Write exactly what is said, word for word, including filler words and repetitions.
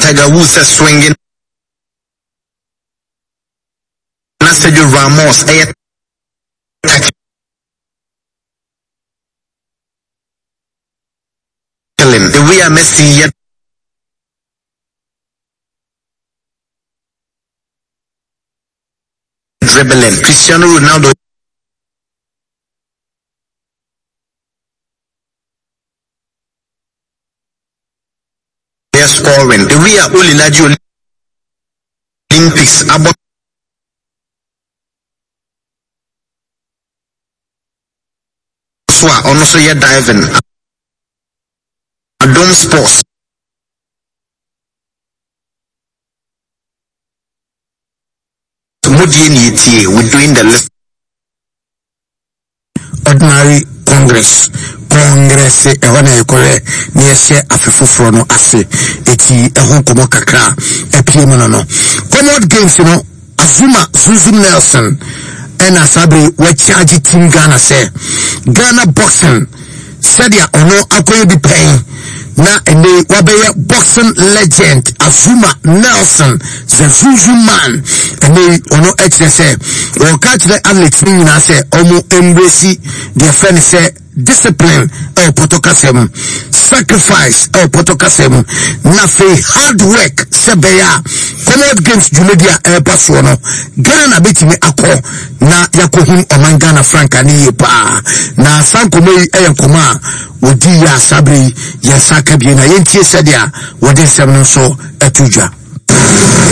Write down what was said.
Tiger Woods is swinging. Sergio Ramos, eh, the way I Messi yet dribbling. Cristiano Ronaldo they are scoring. The way I Olinaji Olympics about also yet diving. Adom Sports. We're doing the list. Ordinary Congress. Congress e wana ekore ni ehye afefoforo no ase eti ehon komo kakra epie mo no. Common games no Azuma Zuzum Nelson and Asabre we charge team Ghana say Ghana boxing said ya ono akoye bi pen na ene wabeye boxing legend Azuma Nelson the Zuzu man ene ono eche say o catch the athletes ni na say omo embrace their friend say discipline el potokasem sacrifice el potokasem na fe hard work sebeya Commonwealth Games Jumedia el pasono Ghana betimi akọ na yakohim oman Ghana franka ni yepa na sankomei eyenkoma odi ya sabri ya saka bi na yentie sedia wode sem no so etudwa